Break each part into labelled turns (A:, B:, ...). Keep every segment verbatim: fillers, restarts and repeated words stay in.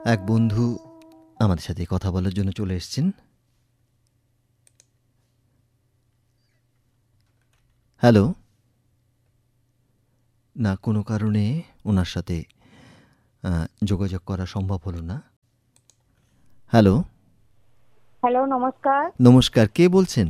A: এক বন্ধু আমাদের সাথে কথা বলার জন্য চলে এসেছেন। হ্যালো। না, কোনো কারণে ওনার সাথে যোগাযোগ করা সম্ভব হলো না। হ্যালো।
B: হ্যালো, নমস্কার।
A: নমস্কার, কে বলছেন?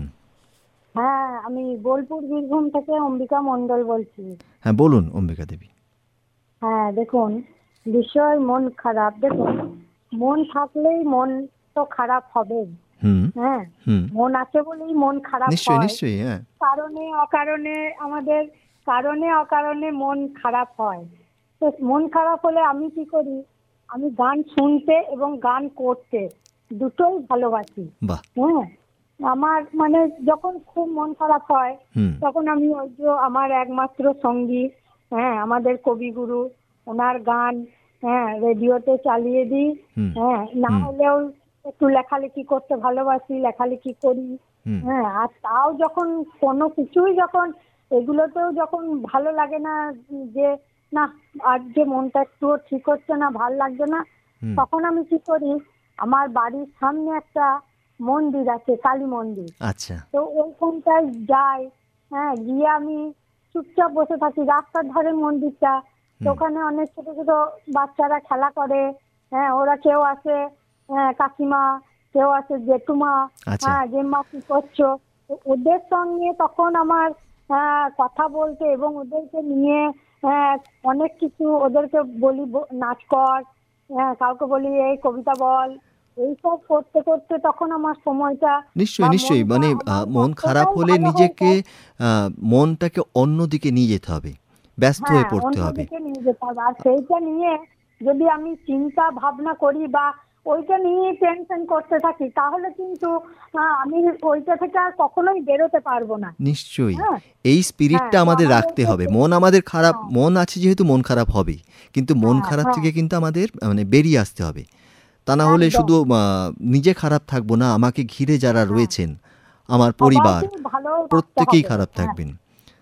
B: হ্যাঁ, আমি বোলপুর বীরভূম থেকে অম্বিকা মণ্ডল বলছি।
A: হ্যাঁ, বলুন অম্বিকা দেবী।
B: হ্যাঁ, দেখুন, বিষয় মন খারাপ। দেখুন, মন থাকলেই মন তো খারাপ হবে।
A: হুম
B: হ্যাঁ,
A: হুম
B: মন আছে বলেই মন খারাপ
A: নিশ্চয়ই
B: হয়।
A: নিশ্চয়ই হ্যাঁ।
B: কারণে অকারণে আমাদের কারণে অকারণে মন খারাপ হয়। তো মন খারাপ হলে আমি কি করি, আমি গান শুনতে এবং গান করতে দুটোই ভালোবাসি।
A: বাহ।
B: হ্যাঁ, আমার মানে যখন খুব মন খারাপ হয়
A: হুম
B: তখন আমি ওই যে আমার একমাত্র সঙ্গী, হ্যাঁ, আমাদের কবিগুরু, ওনার গান, হ্যাঁ, রেডিওতে চালিয়ে দিই।
A: হুম
B: হ্যাঁ, না
A: হুম
B: হলেও একটু লেখালেখি করতে ভালোবাসি, লেখালেখি করি।
A: হুম
B: হ্যাঁ, আর তাও যখন কোনো কিছুই যখন এগুলোতেও যখন ভালো লাগে না, যে না আজ যে মনটা একটুও ঠিক হচ্ছে না, ভাল লাগছে না,
A: হুম
B: তখন আমি কি করি, আমার বাড়ির সামনে একটা মন্দির আছে, কালী মন্দির।
A: আচ্ছা।
B: তো ওইখানটায় যাই। হ্যাঁ, গিয়ে আমি চুপচাপ বসে থাকি, রাস্তার ধারে মন্দিরটা। তো
A: হুম
B: ওখানে অনেক ছোট ছোট বাচ্চারা খেলা করে। হ্যাঁ, ওরা কেউ আসে, হ্যাঁ, কাকিমা, কেউ আসে জেঠুমা,
A: আচ্ছা।
B: হ্যাঁ, যে মা কি করছো। তো ওদের সঙ্গে তখন আমার হ্যাঁ, কথা বলতে এবং ওদেরকে নিয়ে হ্যাঁ, অনেক কিছু ওদেরকে বলি, ব- নাচ কর, হ্যাঁ, কাউকে বলি এই কবিতা বল, এইসব করতে করতে তখন আমার সময়টা বা
A: নিশ্চয়ই নিশ্চয়ই
B: মনটা
A: মানে
B: আমার
A: আহ, মন খারাপ
B: এতটাই
A: হলে
B: ভালো হয়ে
A: নিজেকে
B: যায়।
A: আহ, মনটাকে অন্যদিকে নিয়ে যেতে হবে, ব্যস্ত
B: হ্যাঁ,
A: হয়ে পড়তে হবে।
B: অন্যদিকে নিয়ে যেতে হবে। আর সেইটা নিয়ে যদি আমি চিন্তা ভাবনা করি বা ওইটা নিয়ে টেনশন করতে থাকি, তাহলে কিন্তু আহ, আমি ওইটা থেকে আর কখনোই বেরোতে পারবো না।
A: নিশ্চয়ই
B: হ্যাঁ,
A: এই
B: হ্যাঁ,
A: স্পিরিটটা
B: তো
A: আমাদের রাখতে
B: আমাদেরকে
A: হবে।
B: সেই-
A: মন আমাদের খারাপ,
B: হ্যাঁ,
A: মন আছে যেহেতু মন খারাপ হবেই, কিন্তু মন
B: হ্যাঁ,
A: খারাপ
B: হ্যাঁ,
A: থেকে কিন্তু আমাদের মানে বেরিয়ে আসতে হবে। তা না হলে
B: একদম।
A: শুধু আহ, নিজে খারাপ থাকবো না, আমাকে ঘিরে যারা
B: হ্যাঁ,
A: রয়েছেন, আমার পরিবার,
B: সবাইকে ভালো রাখতে
A: প্রত্যেকেই
B: হবে।
A: খারাপ
B: হ্যাঁ,
A: থাকবেন।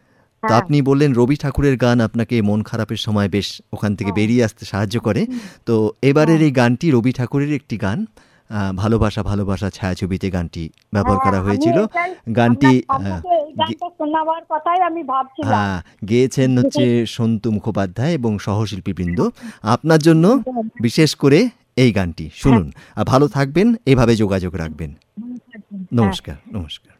A: তা
B: হ্যাঁ,
A: আপনি বললেন রবি ঠাকুরের গান আপনাকে মন খারাপের সময় বেশ ওখান থেকে
B: হ্যাঁ,
A: বেরিয়ে আসতে সাহায্য করে।
B: হুম,
A: তো এবারের
B: হ্যাঁ,
A: এই গানটি রবি ঠাকুরের একটি গান, আহ, ভালোবাসা ভালোবাসা ছায়াছবিতে গানটি ব্যবহার
B: হ্যাঁ,
A: করা
B: আমি
A: হয়েছিল।
B: এটাই
A: গানটি
B: আপনার
A: আহ,
B: আপনাকে এই
A: গে-
B: গানটা শোনাবার কথাই আমি ভাবছিলাম।
A: হ্যাঁ, গেয়েছেন হচ্ছে সন্তু মুখোপাধ্যায় এবং সহশিল্পীবৃন্দ। আপনার জন্য বিশেষ করে এই গানটি
B: হ্যাঁ,
A: শুনুন। আর ভালো থাকবেন, এভাবে যোগাযোগ রাখবেন।
B: হ্যাঁ, হ্যাঁ।
A: নমস্কার নমস্কার।